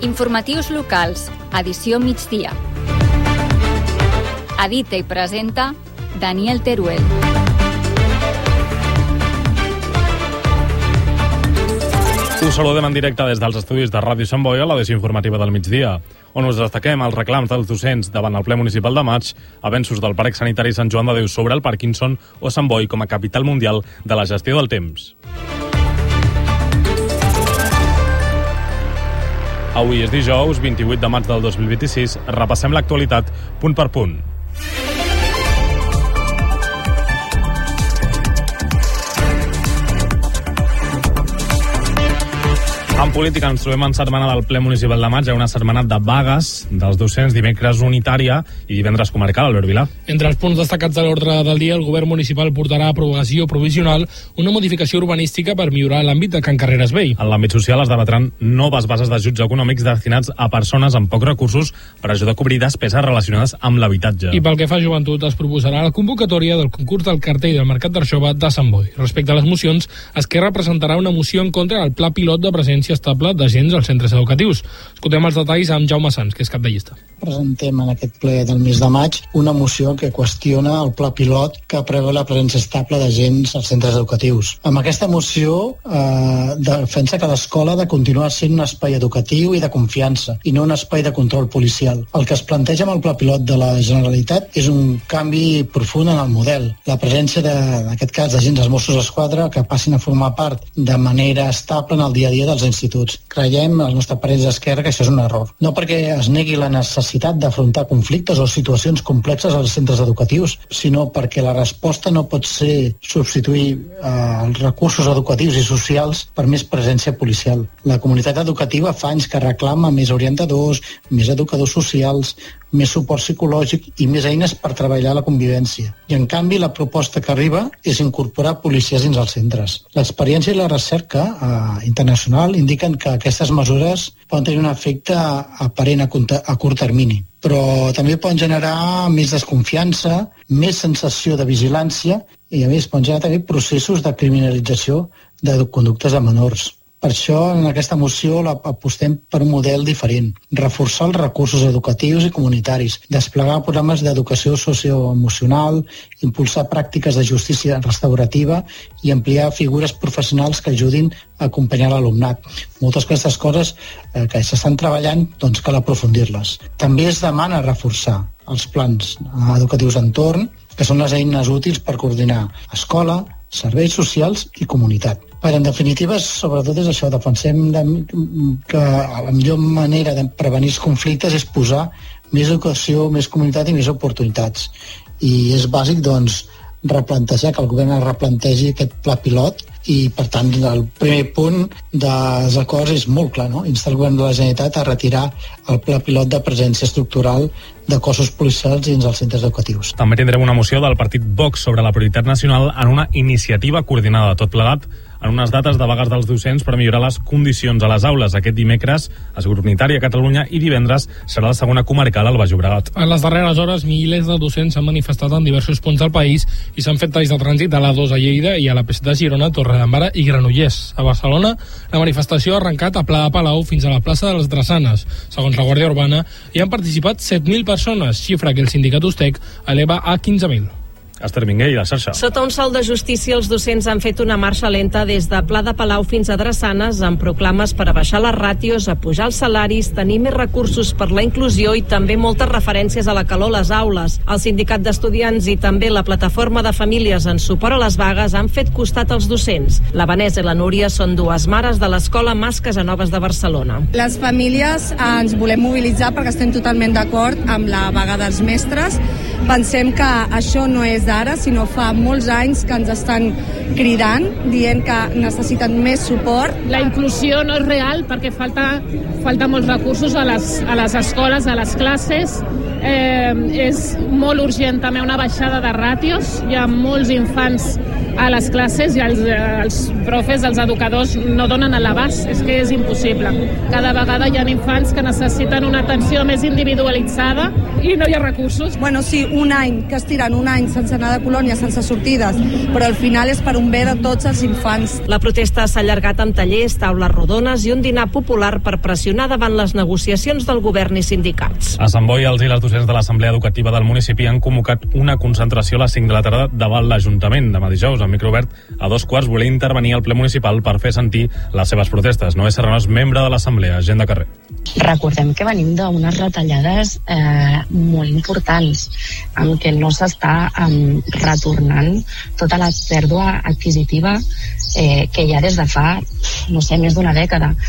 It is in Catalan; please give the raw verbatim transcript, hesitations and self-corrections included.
Informatius locals, edició migdia. Edita i presenta Daniel Teruel. Us saludem en directe des dels estudis de Ràdio Sant Boi a l'edició informativa del migdia, on us destaquem els reclams dels docents davant el ple municipal de maig, avenços del Parc Sanitari Sant Joan de Déu sobre el Parkinson o Sant Boi com a capital mundial de la gestió del temps. Avui és dijous, vint-i-vuit de maig del dos mil vint-i-sis. Repassem l'actualitat punt per punt. En política ens trobem en setmana del ple municipal de maig, a una setmana de vagues dels docents, dimecres unitària i divendres comarcal. Albert Vilà. Entre els punts destacats de l'ordre del dia, el govern municipal portarà a aprovació provisional una modificació urbanística per millorar l'àmbit de Can Carreras Vell. En l'àmbit social es debatran noves bases d'ajuts econòmics destinats a persones amb pocs recursos per ajudar a cobrir despeses relacionades amb l'habitatge. I pel que fa a joventut, es proposarà la convocatòria del concurs del cartell del Mercat d'Arxova de Sant Boi. Respecte a les mocions, Esquerra presentarà una moció en contra del pla pilot de presència estable d'agents als centres educatius. Escoltem els detalls amb Jaume Sans, que és cap de llista. Presentem en aquest ple del mes de maig una moció que qüestiona el pla pilot que preveu la presència estable d'agents als centres educatius. Amb aquesta moció eh, defensa que l'escola ha de continuar sent un espai educatiu i de confiança, i no un espai de control policial. El que es planteja amb el pla pilot de la Generalitat és un canvi profund en el model. La presència, de, en aquest cas, d'agents dels Mossos d'Esquadra que passin a formar part de manera estable en el dia a dia dels instituts. Creiem, els nostres parents d'Esquerra, que això és un error. No perquè es negui la necessitat d'afrontar conflictes o situacions complexes als centres educatius, sinó perquè la resposta no pot ser substituir eh, els recursos educatius i socials per més presència policial. La comunitat educativa fa anys que reclama més orientadors, més educadors socials, més suport psicològic i més eines per treballar la convivència. I, en canvi, la proposta que arriba és incorporar policies dins els centres. L'experiència i la recerca eh, internacional indiquen que aquestes mesures poden tenir un efecte aparent a, a curt termini, però també poden generar més desconfiança, més sensació de vigilància i, a més, poden generar també processos de criminalització de conductes de menors. Per això, en aquesta moció apostem per un model diferent, reforçar els recursos educatius i comunitaris, desplegar programes d'educació socioemocional, impulsar pràctiques de justícia restaurativa i ampliar figures professionals que ajudin a acompanyar l'alumnat. Moltes d'aquestes coses eh, que s'estan treballant, doncs cal aprofundir-les. També es demana reforçar els plans educatius d'entorn, que són les eines útils per coordinar escola, serveis socials i comunitat. Per, en definitiva, sobretot és això, defensem de, que la millor manera de prevenir els conflictes és posar més educació, més comunitat i més oportunitats. I és bàsic, doncs, replantejar, que el govern es replantegi aquest pla pilot i, per tant, el primer punt dels acords és molt clar, no? Insta el govern de la Generalitat a retirar el pla pilot de presència estructural de cossos policials dins els centres educatius. També tindrem una moció del partit Vox sobre la prioritat nacional en una iniciativa coordinada, tot plegat en unes dates de vagues dels docents per millorar les condicions a les aules. Aquest dimecres es grup unitari a Catalunya i divendres serà la segona comarcal al Baix Llobregat. En les darreres hores, milers de docents s'han manifestat en diversos punts del país i s'han fet talls de trànsit a l'A dos a Lleida i a la P S de Girona, Torredembarra i Granollers. A Barcelona, la manifestació ha arrencat a Pla de Palau fins a la plaça de les Drassanes. Segons la Guàrdia Urbana, hi han participat set mil persones, xifra que el sindicat Ustec eleva a quinze mil. Esther Minguell, la xarxa. Sota un sol de justícia, els docents han fet una marxa lenta des de Pla de Palau fins a Drassanes amb proclames per a baixar les ràtios, a pujar els salaris, tenir més recursos per la inclusió i també moltes referències a la calor a les aules. El sindicat d'estudiants i també la plataforma de famílies en suport a les vagues han fet costat als docents. La Vanessa i la Núria són dues mares de l'escola Mas Casanovas de Barcelona. Les famílies ens volem mobilitzar perquè estem totalment d'acord amb la vaga dels mestres. Pensem que això no és d'ara, sinó fa molts anys que ens estan cridant, dient que necessiten més suport. La inclusió no és real perquè falta, falta molts recursos a les, a les escoles, a les classes. Eh, és molt urgent també una baixada de ràtios. Hi ha molts infants a les classes i els, els profes, els educadors no donen a l'abast, és que és impossible. Cada vegada hi ha infants que necessiten una atenció més individualitzada i no hi ha recursos. Bueno, sí, un any, que estiren un any sense anar de colònia, sense sortides, però al final és per un bé de tots els infants. La protesta s'ha allargat amb tallers, taules rodones i un dinar popular per pressionar davant les negociacions del govern i sindicats. A Sant Boi, els i les docents de l'Assemblea Educativa del municipi han convocat una concentració a les cinc de la tarda davant l'Ajuntament. Demà dijous, amb micro obert, a dos quarts, voler intervenir al ple municipal per fer sentir les seves protestes. Noé Serrano és membre de l'Assemblea, gent de carrer. Recordem que venim d'unes retallades eh, molt importants, en què no s'està eh, retornant tota la pèrdua adquisitiva eh, que hi ha des de fa, no sé, més d'una dècada.